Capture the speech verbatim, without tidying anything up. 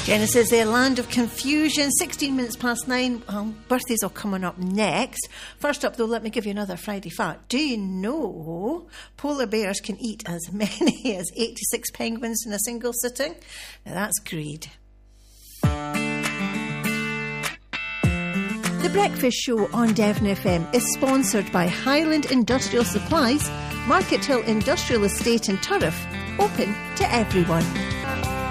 Jenna says they're a land of confusion. sixteen minutes past nine. Well, birthdays are coming up next. First up, though, let me give you another Friday fact. Do you know polar bears can eat as many as eighty-six penguins in a single sitting? Now, that's greed. The Breakfast Show on Devon F M is sponsored by Highland Industrial Supplies, Market Hill Industrial Estate in Turriff, open to everyone.